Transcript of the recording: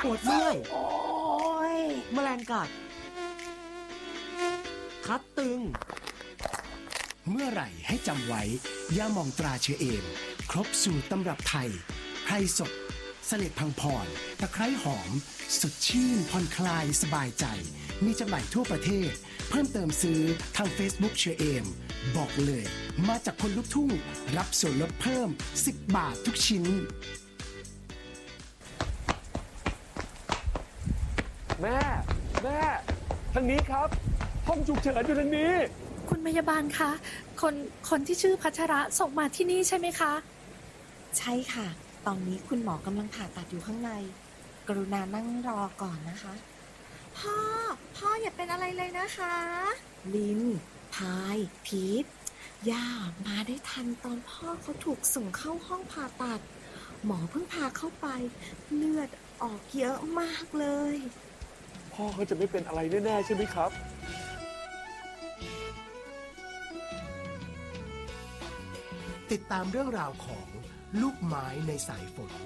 วดเมื่อยโอ้ยแมลงกัดคัดตึงเมื่อไหร่ให้จำไว้ยาหม่องตราเชื้อเอมครบสูตรตำรับไทยไพรสดเสล็ดพังพรตะไคร้หอมสดชื่นผ่อนคลายสบายใจมีจำหน่ายทั่วประเทศเพิ่มเติมซื้อทาง Facebook เชื้อเอมบอกเลยมาจากคนลุกทุ่งรับส่วนลดเพิ่ม10 บาททุกชิ้นแม่ทางนี้ครับห้องฉุกเฉินอยู่ทางนี้คุณพยาบาลคะคนที่ชื่อพัชระส่งมาที่นี่ใช่ไหมคะใช่ค่ะตอนนี้คุณหมอกำลังผ่าตัดอยู่ข้างในกรุณานั่งรอก่อนนะคะพ่ออย่าเป็นอะไรเลยนะคะลินพายพีทย่ามาได้ทันตอนพ่อเขาถูกส่งเข้าห้องผ่าตัดหมอเพิ่งพาเข้าไปเลือดออกเยอะมากเลยพ่อเขาจะไม่เป็นอะไรแน่ๆใช่ไหมครับติดตามเรื่องราวของลูกไม้ในสายฝน